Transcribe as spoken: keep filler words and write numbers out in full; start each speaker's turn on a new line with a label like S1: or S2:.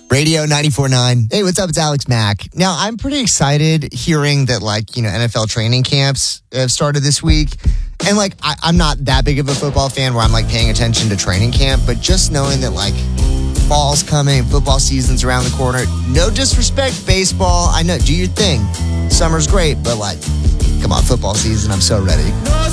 S1: Radio ninety-four point nine. Hey, what's up? It's Alex Mack. Now, I'm pretty excited hearing that, like, you know, N F L training camps have started this week. And, like, I, I'm not that big of a football fan where I'm, like, paying attention to training camp. But just knowing that, like, fall's coming, football season's around the corner. No disrespect, baseball. I know, do your thing. Summer's great, but, like, come on, football season. I'm so ready.